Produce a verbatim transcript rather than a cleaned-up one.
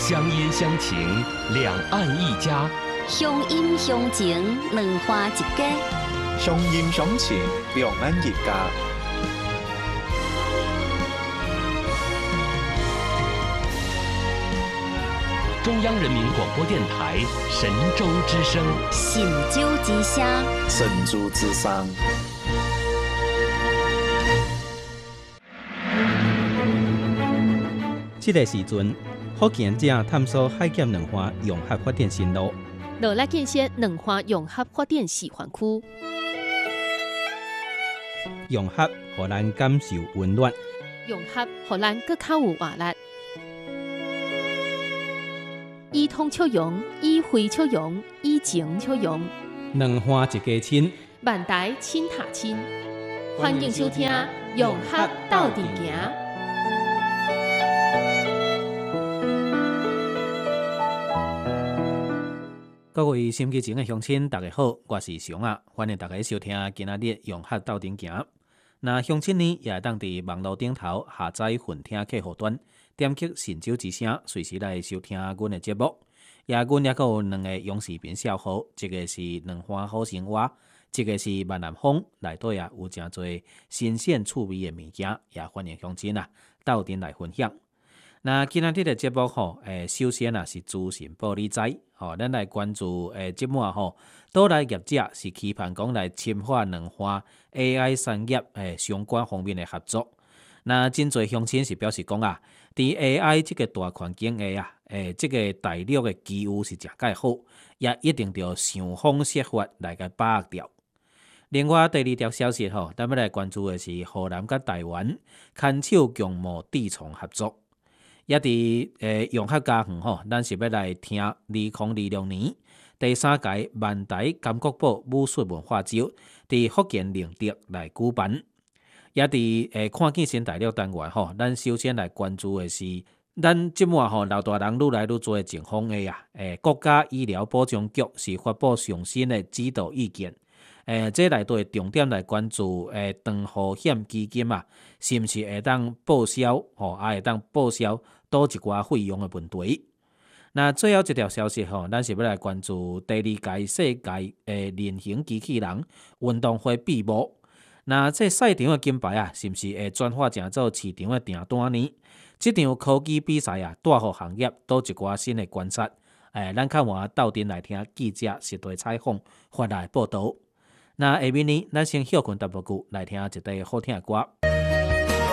乡音乡情，两岸一家。 乡音乡情，两花一家。 乡音乡情，两岸一家。 中央人民广播电台神州之声， 神州之声， 神州之声。 这个时阵，福建正探索海检两花融合发展新路， 落来建设两花融合发展示范区。 融合互咱感受温暖， 融合互咱更较有活力。以通促融，以会促融，以情促融。 两花一家亲， 万代亲塔亲。欢迎收听《融合斗阵行》。 各位心机前的乡亲，大家好，我是熊啊，欢迎大家收听今仔日《融合斗阵行》。那乡亲呢，也会当伫网络顶头下载混听客户端，点击神州之声，随时来收听阮的节目。也阮也有两个用视频小号，一个是两花好生活，一个是万南风，内底也有真侪新鲜趣味的物件，也欢迎乡亲啊斗阵来分享。那今仔日的节目吼，诶，首先啊是资讯报理知，吼，咱来关注诶，即满吼，倒来业者是期盼讲来深化两花 A I 产业诶相关方面的合作。那真侪乡亲是表示讲啊，伫 A I 即个大环境下啊，诶，即个大陆的机遇是诚介好，也一定要想方设法来甲把握掉。另外第二条消息吼，咱要来关注的是荷兰甲台湾牵手共谋地重合作。也伫诶融合家园吼，咱是要来听二零二六年第三届万台甘国宝武术文化周伫福建宁德来举办。也伫诶看见新大陆单元吼，咱首先来关注的是咱即满吼老大人愈来愈多的情况下啊，诶国家医疗保障局是发布上新的指导意见。诶，这内底重点来关注诶长保险基金啊，是毋是会当报销吼，也会当报销多一寡费用的问题。那最后一条消息吼，咱是要来关注第二届世界诶人形机器人运动会闭幕。那这赛场的金牌啊，是毋是会转化成做市场的订单呢？这场科技比赛啊，带予行业多一寡新的观察。诶，咱看完斗阵来听记者实地采访发来报道。那下面呢，咱先休困淡薄久，来听一段好听的歌。